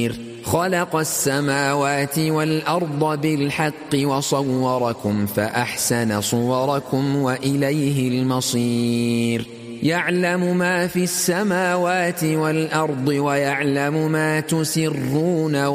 خلق السماوات والأرض بالحق وصوركم فأحسن صوركم وإليه المصير يعلم ما في السماوات والأرض ويعلم ما تسرون